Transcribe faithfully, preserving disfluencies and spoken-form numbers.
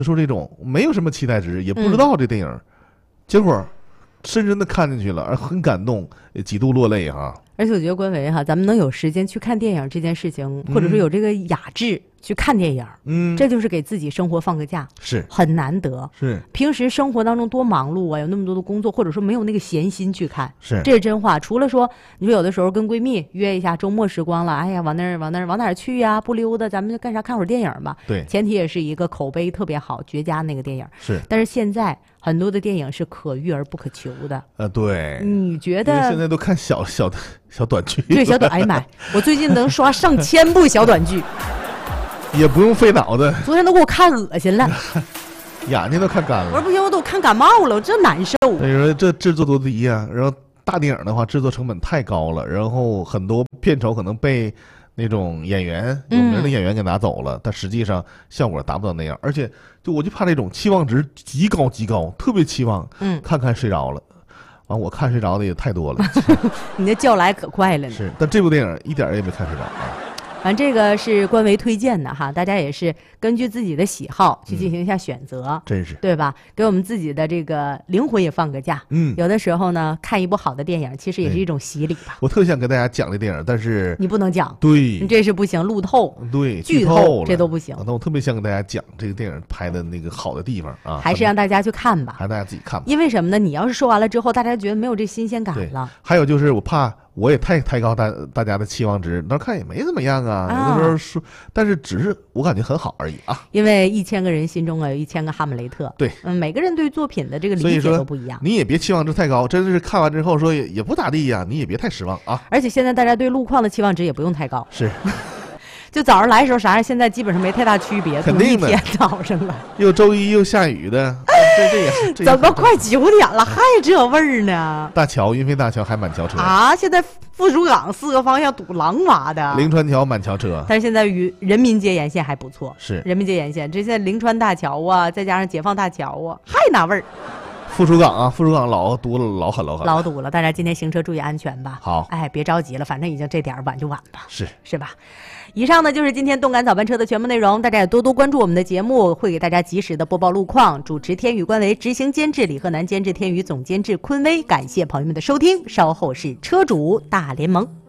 说这种没有什么期待值，也不知道这电影，嗯、结果深深的看进去了，而很感动，也几度落泪哈。 而且我觉得关维哈，咱们能有时间去看电影这件事情，或者说有这个雅致去看电影，嗯，这就是给自己生活放个假， 是很难得。 是平时生活当中多忙碌啊，有那么多的工作，或者说没有那个闲心去看， 是这是真话。除了说你说有的时候跟闺蜜约一下周末时光了，哎呀，往那儿往那儿往哪儿去呀？不溜达，咱们就干啥看会儿电影吧。 对， 前提也是一个口碑特别好、绝佳那个电影。 是， 但是现在很多的电影是可遇而不可求的。 呃，对， 你觉得现在都看小小的小短剧？ 对，小短，哎呀妈，我最近能刷上千部小短剧。 也不用费脑子， 昨天都给我看恶心了， 眼睛都看干了。 我说不行，我都看感冒了，我真难受。 你说这制作多低呀、啊？然后大电影的话，制作成本太高了，然后很多片酬可能被那种演员有名的演员给拿走了，嗯、但实际上效果达不到那样。而且就我就怕这种期望值极高极高，特别期望，嗯，看看睡着了。完，我看睡着的也太多了。 你那觉来可快了呢。 是，但这部电影一点也没看睡着啊。 反正这个是官微推荐的哈，大家也是根据自己的喜好去进行一下选择， 嗯、真是对吧？给我们自己的这个灵魂也放个假。嗯，有的时候呢，看一部好的电影，其实也是一种洗礼吧。 我特想跟大家讲这电影，但是你不能讲， 对， 你这是不行，路透， 对， 剧透这都不行。 那我特别想跟大家讲这个电影拍的那个好的地方啊， 还是让大家去看吧， 还是大家自己看吧。 因为什么呢？你要是说完了之后，大家觉得没有这新鲜感了。 还有就是我怕。我也太抬高大大家的期望值，那看也没怎么样啊。啊有的时候说，但是只是我感觉很好而已啊。 因为一千个人心中啊有一千个哈姆雷特， 对， 嗯，每个人对作品的这个理解都不一样。 你也别期望值太高，真的是看完之后说也也不咋地呀、啊，你也别太失望啊。 而且现在大家对路况的期望值也不用太高， 是。 就早上来的时候啥样，现在基本上没太大区别。 肯定的， 一天早上了， 又周一又下雨的，这这也这怎么快九点了还这味儿呢？ 大桥云飞大桥还满桥车啊！现在附属港四个方向堵狼娃的， 灵川桥满桥车。 但是现在与人民街沿线还不错， 是人民街沿线，这现在灵川大桥啊，再加上解放大桥啊，还那味儿。 附属港啊，附属港老堵了，老狠老狠， 老堵了。大家今天行车注意安全吧。 好， 哎，别着急了，反正已经这点晚就晚吧。 是是吧？以上呢就是今天动感早班车的全部内容，大家也多多关注我们的节目，会给大家及时的播报路况。主持天宇关维，执行监制李鹤南，监制天宇，总监制坤威。感谢朋友们的收听，稍后是车主大联盟。